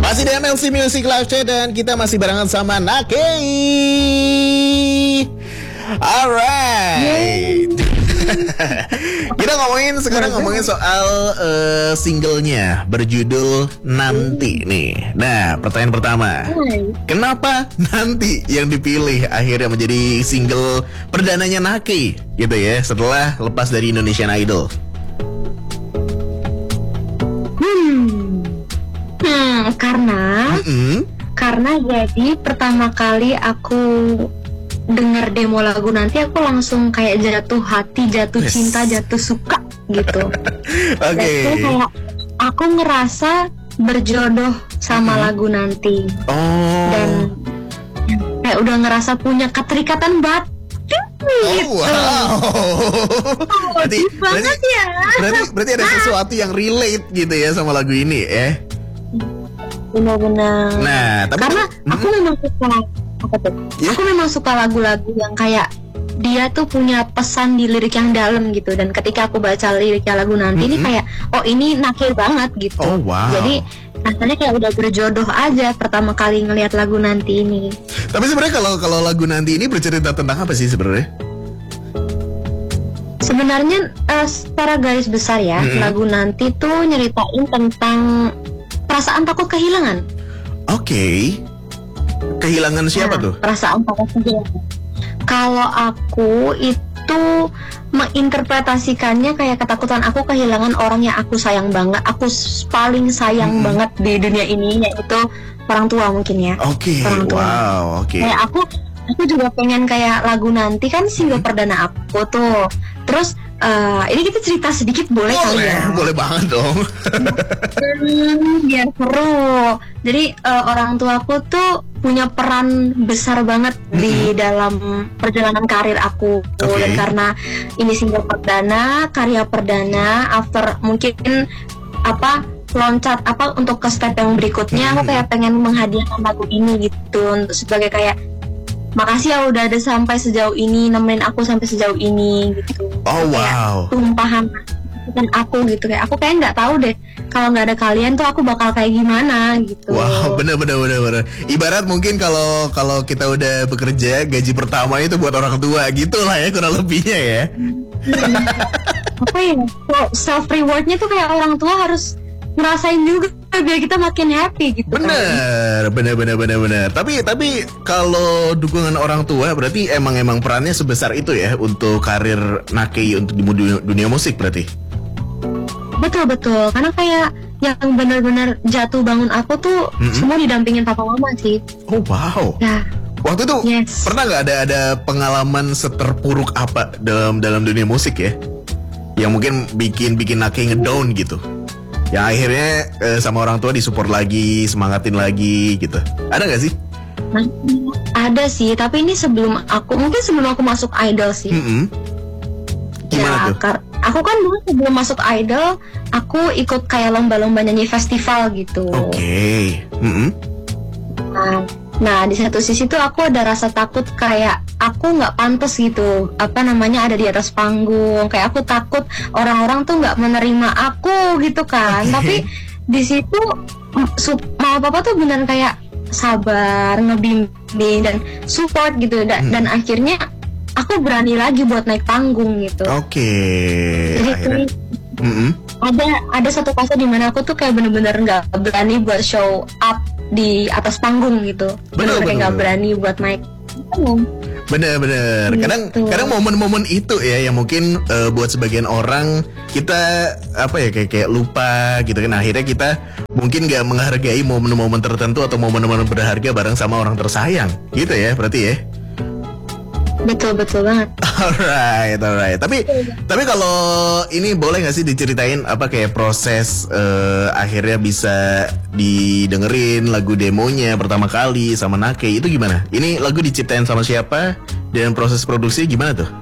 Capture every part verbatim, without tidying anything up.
Masih di M L C Music Live Chat dan kita masih barengan sama Nakei. Alright. Kita ngomongin sekarang ngomongin soal uh, singlenya berjudul Nanti nih. Nah, pertanyaan pertama, kenapa Nanti yang dipilih akhirnya menjadi single perdananya Nakei gitu ya setelah lepas dari Indonesian Idol? Hmm, karena mm-hmm. karena jadi pertama kali aku denger demo lagu Nanti, aku langsung kayak jatuh hati, jatuh yes. cinta, jatuh suka gitu. Oke. Okay. Kayak aku ngerasa berjodoh sama mm-hmm. lagu Nanti. Oh. Dan kayak udah ngerasa punya keterikatan batin. Oh gitu. Wow. Oh, berarti, berarti, ya. berarti, berarti ada sesuatu yang relate gitu ya sama lagu ini ya. Benar-benar. Nah, tapi karena hmm? aku memang suka apa tuh? Yeah. Aku memang suka lagu-lagu yang kayak dia tuh punya pesan di lirik yang dalam gitu. Dan ketika aku baca liriknya lagu Nanti mm-hmm. ini kayak, oh ini Nakei banget gitu. Oh wow. Jadi rasanya kayak udah berjodoh aja pertama kali ngelihat lagu Nanti ini. Tapi sebenarnya kalau kalau lagu Nanti ini bercerita tentang apa sih sebenarnya? Sebenarnya uh, secara garis besar ya, mm-hmm. lagu Nanti tuh nyeritain tentang perasaan takut kehilangan. Oke. Okay. Kehilangan siapa nah, tuh? Perasaan takut kehilangan. Kalau aku itu menginterpretasikannya kayak ketakutan aku kehilangan orang yang aku sayang banget. Aku paling sayang hmm. banget di dunia ini, yaitu orang tua mungkin ya. Oke. Okay. Wow. Oke. Okay. Kayak aku, aku juga pengen kayak lagu Nanti kan single hmm. perdana aku tuh. Terus Uh, ini kita cerita sedikit boleh, boleh kali ya? Boleh banget dong. hmm, Biar seru. Jadi uh, orang tuaku tuh punya peran besar banget mm-hmm. di dalam perjalanan karir aku. Okay. Dan karena ini single perdana, karya perdana, after mungkin apa loncat apa untuk ke step yang berikutnya, mm-hmm. aku kayak pengen menghadiahkan lagu ini gitu untuk sebagai kayak makasih ya udah ada sampai sejauh ini, nemenin aku sampai sejauh ini gitu. Oh wow. Kayak tumpahan dan aku gitu, kayak aku kayak nggak tahu deh kalau nggak ada kalian tuh aku bakal kayak gimana gitu. Wow, bener bener bener bener. Ibarat mungkin kalau kalau kita udah bekerja gaji pertama itu buat orang tua gitu lah ya kurang lebihnya ya. Hmm. Apa ya? Self rewardnya tuh kayak orang tua harus ngerasain juga biar kita makin happy gitu. Bener, kan? bener, bener, bener, bener. Tapi, tapi kalau dukungan orang tua berarti emang emang perannya sebesar itu ya untuk karir Nakei untuk di dunia, dunia musik berarti. Betul betul, karena kayak yang benar-benar jatuh bangun aku tuh mm-hmm. semua didampingin papa mama sih. Oh wow. Ya. Waktu itu yes. pernah nggak ada ada pengalaman seterpuruk apa dalam dalam dunia musik ya, yang mungkin bikin bikin Nakei ngedown gitu? Yang akhirnya eh, sama orang tua disupport lagi, semangatin lagi gitu. Ada gak sih? Nah, ada sih, tapi ini sebelum aku, mungkin sebelum aku masuk idol sih. Mm-hmm. Gimana ya, tuh? Kar- aku kan dulu sebelum masuk idol, aku ikut kayak lomba-lomba nyanyi festival gitu. Oke. Okay. Mm-hmm. Nah, nah di satu sisi tuh aku ada rasa takut kayak aku nggak pantas gitu, apa namanya ada di atas panggung, kayak aku takut orang-orang tuh nggak menerima aku gitu kan. Okay. Tapi di situ mama papa tuh benar kayak sabar, ngebimbing dan support gitu, dan, hmm. dan akhirnya aku berani lagi buat naik panggung gitu. Oke. Okay. Jadi akhirnya. Mm-hmm. ada ada satu fase di mana aku tuh kayak bener-bener nggak berani buat show up di atas panggung gitu, bener-bener kayak nggak berani buat naik panggung. Bener-bener. Kadang gitu. kadang momen-momen itu ya yang mungkin uh, buat sebagian orang kita apa ya kayak kayak lupa gitu kan. Akhirnya kita mungkin nggak menghargai momen-momen tertentu atau momen-momen berharga bareng sama orang tersayang. Gitu ya, berarti ya. Betul betul banget. Alright, alright. Tapi tapi kalau ini boleh nggak sih diceritain apa kayak proses uh, akhirnya bisa didengerin lagu demonya pertama kali sama Nakei itu gimana? Ini lagu diciptain sama siapa dan proses produksi gimana tuh?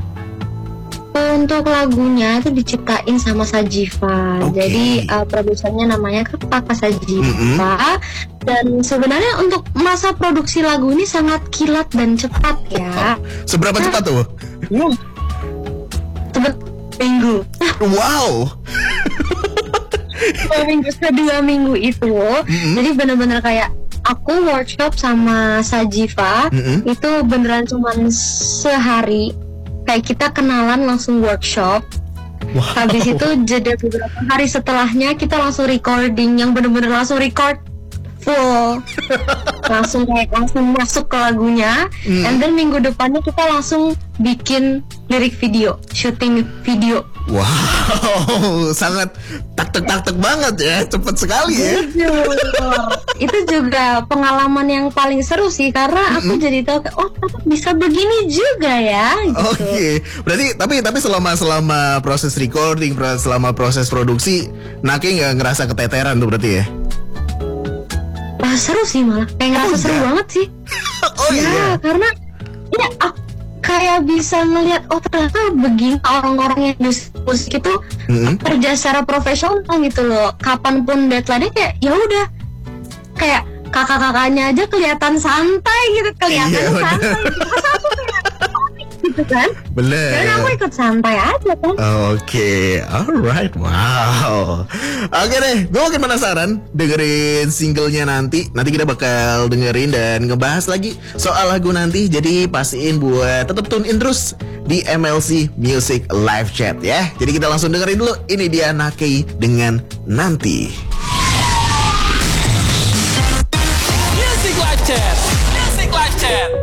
Untuk lagunya itu diciptain sama Sajiva. Okay. Jadi uh, produsernya namanya Kakak Sajiva. Mm-hmm. Dan sebenarnya untuk masa produksi lagu ini sangat kilat dan cepat ya. Seberapa nah, cepat tuh? Ya. Cepat minggu. Wow. dua minggu kedua minggu itu, mm-hmm. jadi benar-benar kayak aku workshop sama Sajiva, mm-hmm. itu beneran cuman sehari, kayak kita kenalan langsung workshop. Wow. Habis itu jeda beberapa hari setelahnya kita langsung recording, yang bener-bener langsung record full, langsung kayak langsung masuk ke lagunya, mm. and then minggu depannya kita langsung bikin lirik video, syuting video. Wow, sangat tak-tak-tak banget ya, cepet sekali ya. Itu juga pengalaman yang paling seru sih, karena aku mm-hmm. jadi tahu, oh bisa begini juga ya. Gitu. Oke, okay. Berarti tapi tapi selama selama proses recording, selama proses produksi, Nake nggak ngerasa keteteran tuh berarti ya? Ah, seru sih malah, kayak ngerasa oh, seru iya? banget sih. Oh ya, iya. Karena ya aku kayak bisa ngelihat oh ternyata begini orang-orang yang musik itu mm-hmm. kerja secara profesional gitu loh. Kapanpun deadline-nya kayak ya udah, kayak kakak-kakaknya aja kelihatan santai gitu, kelihatan iya, santai. Masa aku kayak gitu kan? Bener. Dan aku ikut santai aja kan. Oke, okay. Alright, wow. Oke okay deh, gue makin penasaran dengerin singlenya nanti. Nanti kita bakal dengerin dan ngebahas lagi soal lagu nanti. Jadi pastiin buat tetap tune in terus di M L C Music Live Chat ya. Jadi kita langsung dengerin dulu. Ini dia Nake dengan Nanti. Music Live Chat, Music Live Chat.